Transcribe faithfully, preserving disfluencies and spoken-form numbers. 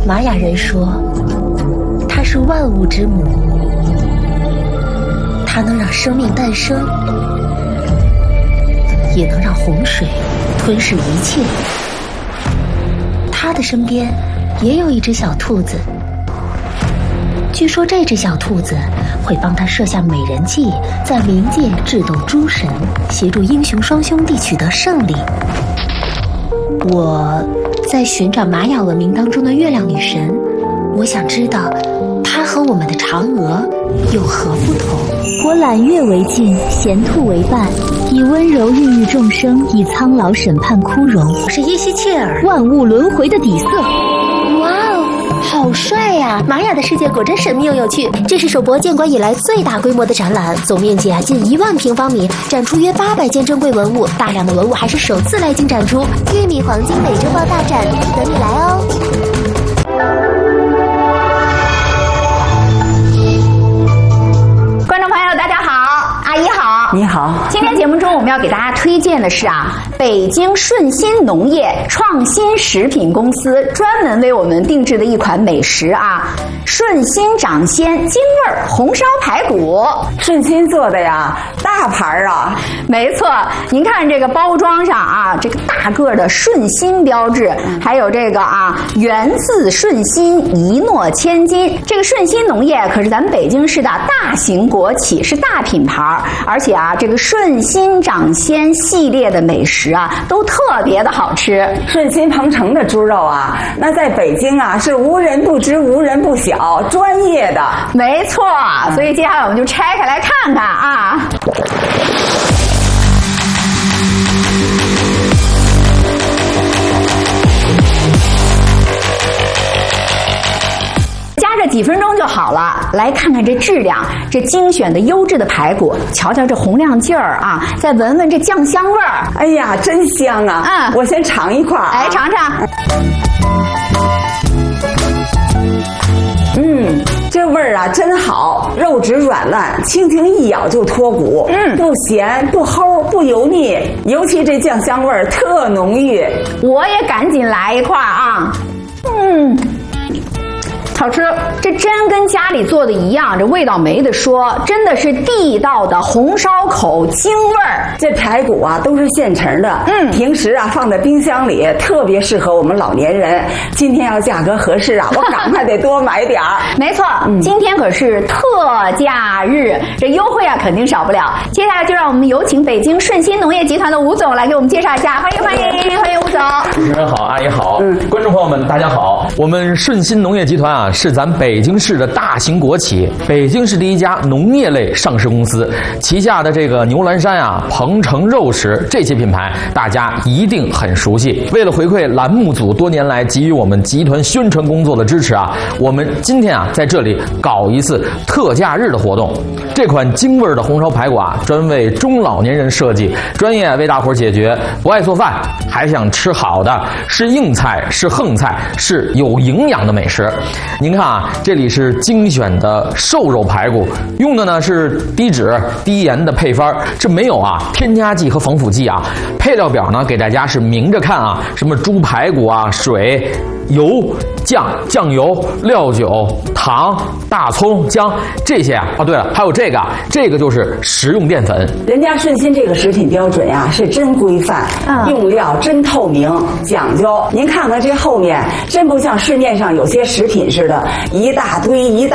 玛雅人说，它是万物之母，它能让生命诞生，也能让洪水吞噬一切。它的身边也有一只小兔子，据说这只小兔子会帮他设下美人计，在冥界智斗诸神，协助英雄双兄弟取得胜利。我在寻找玛雅文明当中的月亮女神，我想知道她和我们的嫦娥有何不同。 我揽月为镜，衔兔为伴，以温柔孕育众生，以苍老审判枯荣。 我是耶西切尔， 万物轮回的底色。 哇哦，好帅呀！玛雅的世界果真神秘又有趣。这是首博建馆以来最大规模的展览，总面积啊近一万平方米，展出约八百件珍贵文物，大量的文物还是首次来京展出。玉米黄金美洲豹大展等你来哦！ 观众朋友，大家好，阿姨好， 你好。 今天节目中我们要给大家推荐的是啊，北京顺心农业创新食品公司专门为我们定制的一款美食啊，顺心掌鲜京味儿红烧排骨。 顺心做的呀，大盘啊。 没错，您看这个包装上啊，这个大个的顺心标志，还有这个啊源自顺心，一诺千金。这个顺心农业可是咱们北京市的大型国企，是大品牌，而且啊这个顺心掌鲜系列的美食啊都特别的好吃。 顺心鹏城的猪肉啊，那在北京啊是无人不知无人不晓，专业的。 没错，所以接下来我们就拆开来看看啊。这几分钟就好了，来看看这质量，这精选的优质的排骨，瞧瞧这红亮劲儿啊，再闻闻这酱香味儿， 哎呀，真香啊！ 嗯， 我先尝一块儿、啊， 哎，尝尝。 嗯，这味儿啊真好，肉质软烂，轻轻一咬就脱骨， 嗯， 不咸不齁不油腻，尤其这酱香味儿特浓郁。 我也赶紧来一块啊，嗯。好吃，这真跟家里做的一样，这味道没得说，真的是地道的红烧口京味儿。 这排骨啊都是现成的，嗯，平时啊放在冰箱里，特别适合我们老年人。今天要价格合适啊，我赶快得多买点儿。 没错，嗯，今天可是特价日，这优惠啊肯定少不了。接下来就让我们有请北京顺心农业集团的吴总来给我们介绍一下，欢迎欢迎欢迎吴总。 主持人好，阿姨好，嗯，观众朋友们大家好，我们顺心农业集团啊。是咱北京市的大型国企，北京市第一家农业类上市公司，旗下的这个牛栏山啊、鹏城肉食这些品牌，大家一定很熟悉。为了回馈栏目组多年来给予我们集团宣传工作的支持啊，我们今天啊在这里搞一次特价日的活动。这款京味的红烧排骨啊，专为中老年人设计，专业为大伙解决不爱做饭还想吃好的，是硬菜是横菜是有营养的美食。您看啊，这里是精选的瘦肉排骨，用的呢是低脂低盐的配方，这没有啊添加剂和防腐剂啊。配料表呢给大家是明着看啊，什么猪排骨啊、水、油、酱、酱油、料酒、糖、大葱、姜这些啊。哦，对了，还有这个，这个就是食用淀粉。 人家顺心这个食品标准呀、啊、是真规范，嗯，用料真透明，讲究。您看看这后面，真不像市面上有些食品似的，一大堆一大。